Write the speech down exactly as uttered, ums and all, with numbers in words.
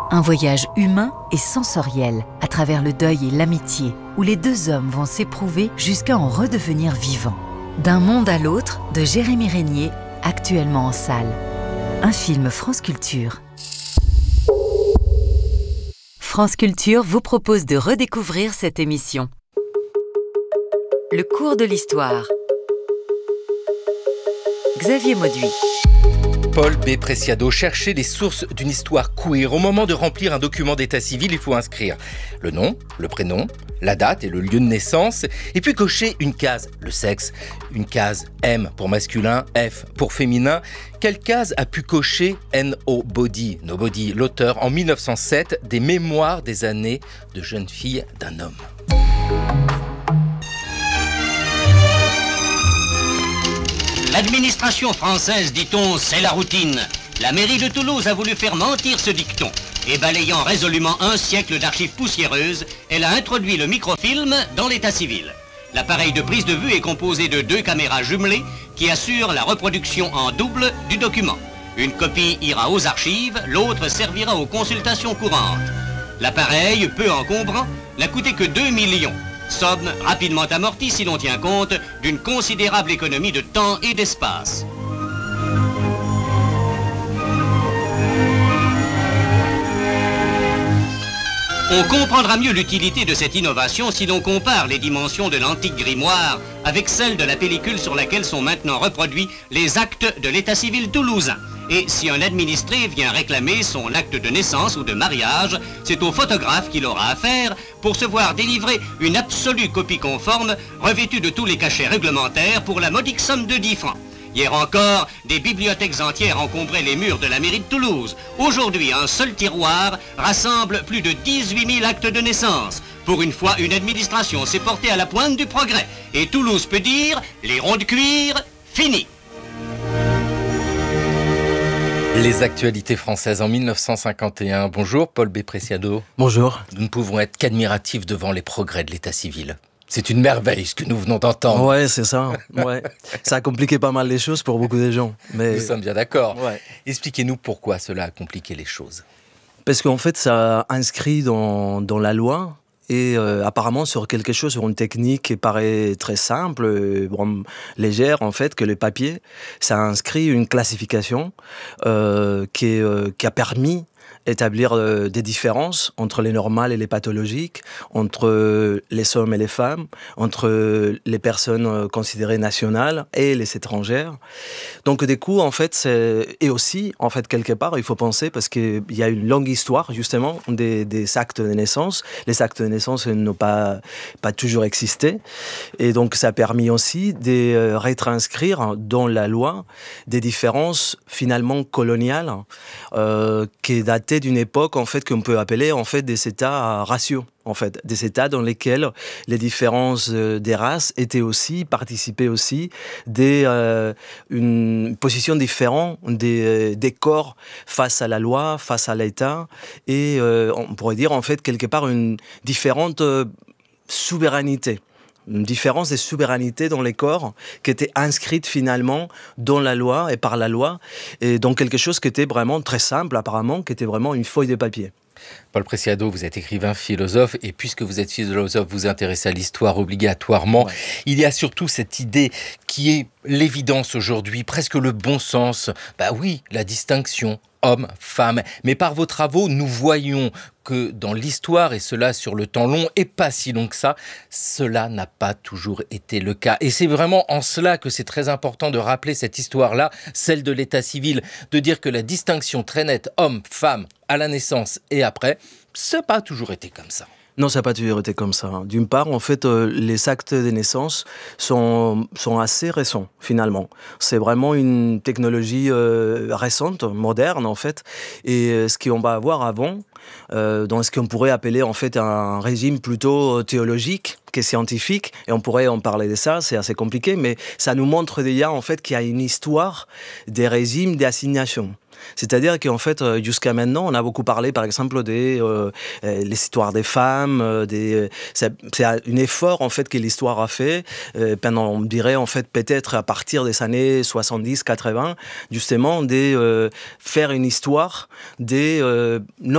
Un voyage humain et sensoriel à travers le deuil et l'amitié, où les deux hommes vont s'éprouver jusqu'à en redevenir vivants. D'un monde à l'autre, de Jérémy Régnier, actuellement en salle. Un film France Culture. France Culture vous propose de redécouvrir cette émission. Le cours de l'histoire. Xavier Mauduit. Paul B. Preciado, chercher les sources d'une histoire queer. Au moment de remplir un document d'état civil, il faut inscrire le nom, le prénom, la date et le lieu de naissance, et puis cocher une case, le sexe, une case M pour masculin, F pour féminin. Quelle case a pu cocher Nobody, Nobody, l'auteur en mille neuf cent sept des Mémoires des années de jeune fille d'un homme? L'administration française, dit-on, c'est la routine. La mairie de Toulouse a voulu faire mentir ce dicton. Et balayant résolument un siècle d'archives poussiéreuses, elle a introduit le microfilm dans l'état civil. L'appareil de prise de vue est composé de deux caméras jumelées qui assurent la reproduction en double du document. Une copie ira aux archives, l'autre servira aux consultations courantes. L'appareil, peu encombrant, n'a coûté que deux millions. Somme rapidement amortie si l'on tient compte d'une considérable économie de temps et d'espace. On comprendra mieux l'utilité de cette innovation si l'on compare les dimensions de l'antique grimoire avec celles de la pellicule sur laquelle sont maintenant reproduits les actes de l'état civil toulousain. Et si un administré vient réclamer son acte de naissance ou de mariage, c'est au photographe qu'il aura affaire pour se voir délivrer une absolue copie conforme revêtue de tous les cachets réglementaires pour la modique somme de dix francs. Hier encore, des bibliothèques entières encombraient les murs de la mairie de Toulouse. Aujourd'hui, un seul tiroir rassemble plus de dix-huit mille actes de naissance. Pour une fois, une administration s'est portée à la pointe du progrès. Et Toulouse peut dire, les ronds de cuir, fini. Les actualités françaises en mille neuf cent cinquante et un. Bonjour Paul B. Preciado. Bonjour. Nous ne pouvons être qu'admiratifs devant les progrès de l'état civil. C'est une merveille ce que nous venons d'entendre. Ouais, c'est ça. Ouais. Ça a compliqué pas mal les choses pour beaucoup de gens. Mais... Nous sommes bien d'accord. Ouais. Expliquez-nous pourquoi cela a compliqué les choses. Parce qu'en fait, ça inscrit dans, dans la loi et euh, apparemment sur quelque chose, sur une technique qui paraît très simple, euh, bon, légère en fait, que le papier, ça inscrit une classification euh, qui, est, euh, qui a permis établir euh, des différences entre les normales et les pathologiques, entre euh, les hommes et les femmes, entre euh, les personnes euh, considérées nationales et les étrangères. Donc du coup, en fait, c'est... et aussi, en fait, quelque part, il faut penser, parce qu'il y a une longue histoire, justement, des, des actes de naissance. Les actes de naissance n'ont pas, pas toujours existé. Et donc, ça a permis aussi de euh, rétranscrire dans la loi des différences, finalement, coloniales, euh, qui datent d'une époque en fait qu'on peut appeler en fait des états raciaux, en fait des états dans lesquels les différences des races étaient aussi participaient aussi des euh, une position différente des, des corps face à la loi, face à l'État et euh, on pourrait dire en fait quelque part une différente euh, souveraineté. Une différence de souveraineté dans les corps qui était inscrite finalement dans la loi et par la loi, et donc quelque chose qui était vraiment très simple apparemment, qui était vraiment une feuille de papier. Paul Preciado, vous êtes écrivain, philosophe, et puisque vous êtes philosophe, vous vous intéressez à l'histoire obligatoirement. Ouais. Il y a surtout cette idée qui est l'évidence aujourd'hui, presque le bon sens. Bah oui, la distinction homme, femme. Mais par vos travaux, nous voyons que dans l'histoire, et cela sur le temps long, et pas si long que ça, cela n'a pas toujours été le cas. Et c'est vraiment en cela que c'est très important de rappeler cette histoire-là, celle de l'état civil, de dire que la distinction très nette homme, femme, à la naissance et après, ça n'a pas toujours été comme ça. Non, ça n'a pas toujours été comme ça. D'une part, en fait, euh, les actes de naissance sont, sont assez récents, finalement. C'est vraiment une technologie euh, récente, moderne, en fait. Et euh, ce qu'on va avoir avant, euh, dans ce qu'on pourrait appeler, en fait, un régime plutôt théologique que scientifique, et on pourrait en parler de ça, c'est assez compliqué, mais ça nous montre déjà, en fait, qu'il y a une histoire des régimes d'assignation. C'est-à-dire qu'en fait, jusqu'à maintenant, on a beaucoup parlé, par exemple, des euh, les histoires des femmes. Euh, des, c'est, c'est un effort en fait que l'histoire a fait euh, pendant, on dirait en fait peut-être à partir des années soixante-dix quatre-vingts, justement, de euh, faire une histoire des euh,